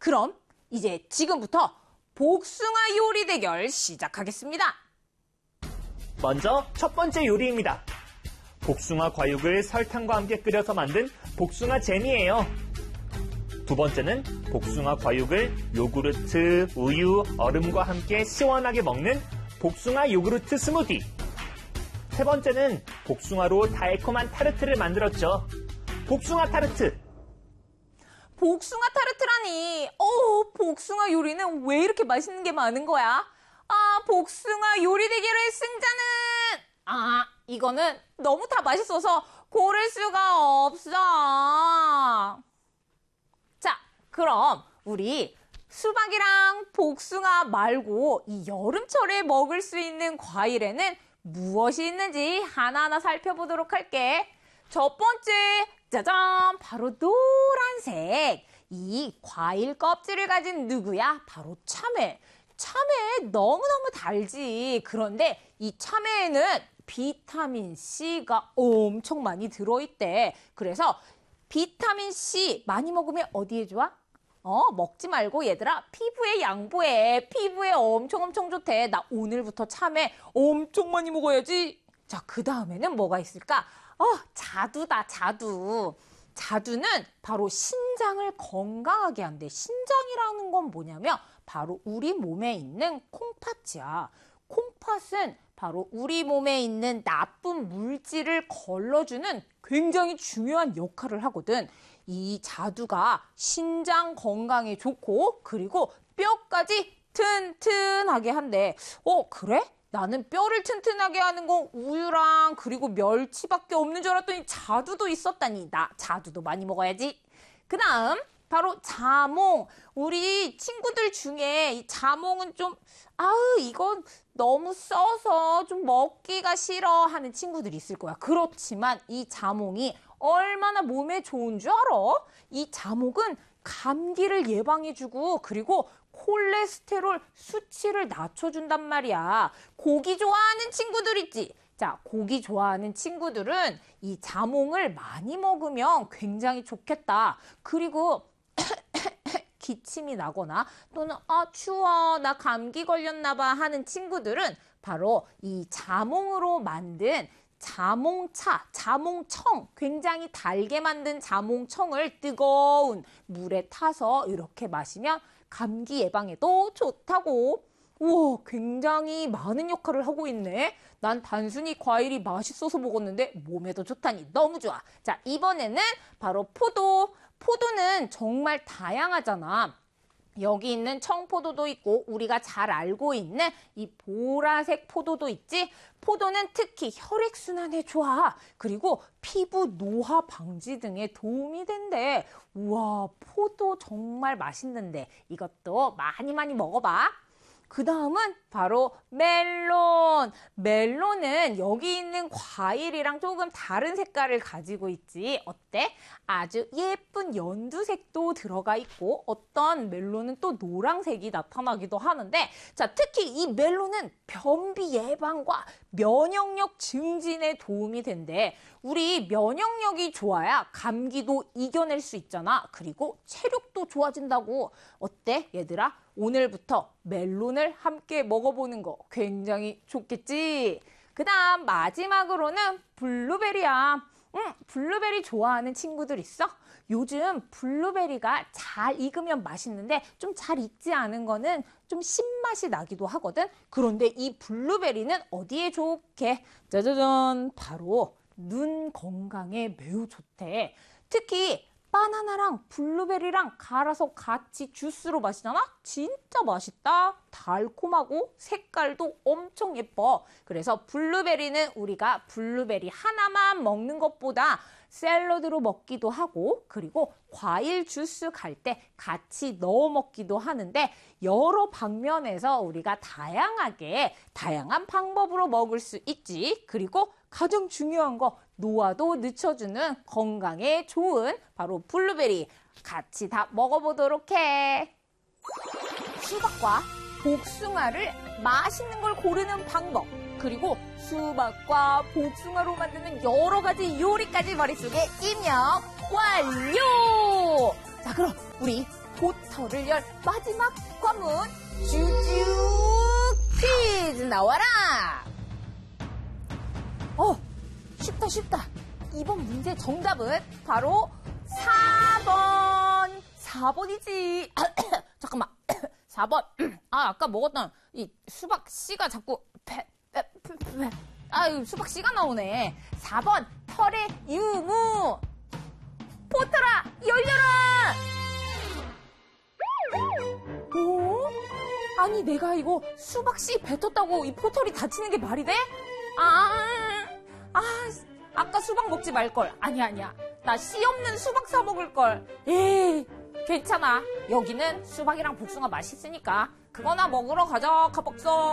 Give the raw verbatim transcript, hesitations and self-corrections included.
그럼 이제 지금부터 복숭아 요리 대결 시작하겠습니다. 먼저 첫 번째 요리입니다. 복숭아 과육을 설탕과 함께 끓여서 만든 복숭아 잼이에요. 두 번째는 복숭아 과육을 요구르트, 우유, 얼음과 함께 시원하게 먹는 복숭아 요구르트 스무디. 세 번째는 복숭아로 달콤한 타르트를 만들었죠. 복숭아 타르트. 복숭아 타르트라니. 어, 복숭아 요리는 왜 이렇게 맛있는 게 많은 거야? 아, 복숭아 요리 대결의 승자는 아, 이거는 너무 다 맛있어서 고를 수가 없어. 자, 그럼 우리 수박이랑 복숭아 말고 이 여름철에 먹을 수 있는 과일에는 무엇이 있는지 하나하나 살펴보도록 할게. 첫 번째, 짜잔! 바로 노란색. 이 과일 껍질을 가진 누구야? 바로 참외. 참외 너무너무 달지. 그런데 이 참외에는 비타민C가 엄청 많이 들어있대. 그래서 비타민C 많이 먹으면 어디에 좋아? 어, 먹지 말고 얘들아 피부에 양보해. 피부에 엄청 엄청 좋대. 나 오늘부터 참외 엄청 많이 먹어야지. 자, 그 다음에는 뭐가 있을까? 어, 자두다, 자두. 자두는 바로 신장을 건강하게 한대. 신장이라는 건 뭐냐면 바로 우리 몸에 있는 콩팥이야. 콩팥은 바로 우리 몸에 있는 나쁜 물질을 걸러주는 굉장히 중요한 역할을 하거든. 이 자두가 신장 건강에 좋고 그리고 뼈까지 튼튼하게 한대. 어, 그래? 나는 뼈를 튼튼하게 하는 건 우유랑 그리고 멸치밖에 없는 줄 알았더니 자두도 있었다니. 나 자두도 많이 먹어야지. 그 다음 바로 자몽. 우리 친구들 중에 이 자몽은 좀 아우 이건 너무 써서 좀 먹기가 싫어 하는 친구들이 있을 거야. 그렇지만 이 자몽이 얼마나 몸에 좋은 줄 알아? 이 자몽은 감기를 예방해주고 그리고 콜레스테롤 수치를 낮춰준단 말이야. 고기 좋아하는 친구들 있지? 자, 고기 좋아하는 친구들은 이 자몽을 많이 먹으면 굉장히 좋겠다. 그리고 기침이 나거나 또는 아 추워 나 감기 걸렸나 봐 하는 친구들은 바로 이 자몽으로 만든 자몽차, 자몽청, 굉장히 달게 만든 자몽청을 뜨거운 물에 타서 이렇게 마시면 감기 예방에도 좋다고. 우와, 굉장히 많은 역할을 하고 있네. 난 단순히 과일이 맛있어서 먹었는데 몸에도 좋다니 너무 좋아. 자, 이번에는 바로 포도. 포도는 정말 다양하잖아. 여기 있는 청포도도 있고 우리가 잘 알고 있는 이 보라색 포도도 있지. 포도는 특히 혈액순환에 좋아. 그리고 피부 노화 방지 등에 도움이 된대. 우와, 포도 정말 맛있는데 이것도 많이 많이 먹어봐. 그 다음은 바로 멜론. 멜론은 여기 있는 과일이랑 조금 다른 색깔을 가지고 있지. 어때? 아주 예쁜 연두색도 들어가 있고 어떤 멜론은 또 노란색이 나타나기도 하는데 자, 특히 이 멜론은 변비 예방과 면역력 증진에 도움이 된대. 우리 면역력이 좋아야 감기도 이겨낼 수 있잖아. 그리고 체력도 좋아진다고. 어때, 얘들아? 오늘부터 멜론을 함께 먹어보는 거 굉장히 좋겠지? 그 다음 마지막으로는 블루베리야. 응, 블루베리 좋아하는 친구들 있어? 요즘 블루베리가 잘 익으면 맛있는데 좀 잘 익지 않은 거는 좀 신맛이 나기도 하거든? 그런데 이 블루베리는 어디에 좋게? 짜자잔, 바로 눈 건강에 매우 좋대. 특히 바나나랑 블루베리랑 갈아서 같이 주스로 마시잖아? 진짜 맛있다. 달콤하고 색깔도 엄청 예뻐. 그래서 블루베리는 우리가 블루베리 하나만 먹는 것보다 샐러드로 먹기도 하고 그리고 과일 주스 갈 때 같이 넣어 먹기도 하는데 여러 방면에서 우리가 다양하게 다양한 방법으로 먹을 수 있지. 그리고 가장 중요한 거 노화도 늦춰주는 건강에 좋은 바로 블루베리 같이 다 먹어보도록 해. 수박과 복숭아를 맛있는 걸 고르는 방법 그리고 수박과 복숭아로 만드는 여러 가지 요리까지 머릿속에 입력 완료! 자, 그럼 우리 포털을 열 마지막 관문 쭈쭈 퀴즈 나와라. 어, 쉽다 쉽다. 이번 문제 정답은 바로 사 번. 사 번이지. 잠깐만. 사 번. 아, 아까 먹었던 이 수박 씨가 자꾸 패, 패, 패, 패. 아유, 수박 씨가 나오네. 사 번 털의 유무. 포털아, 열려라. 오? 아니, 내가 이거 수박 씨 뱉었다고 이 포털이 다치는 게 말이 돼? 아, 아, 아까 수박 먹지 말걸. 아니야, 아니야. 나 씨 없는 수박 사 먹을걸. 에이, 괜찮아. 여기는 수박이랑 복숭아 맛있으니까 그거나 먹으러 가자, 카복성.